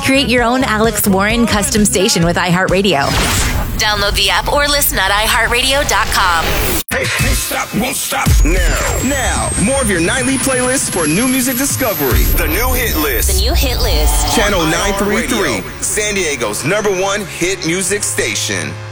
Create your own Alex Warren custom station with iHeartRadio. Download the app or listen at iHeartRadio.com. Hey, stop, won't stop. Now, more of your nightly playlist for new music discovery. The new hit list. The new hit list. Channel 933, San Diego's #1 hit music station.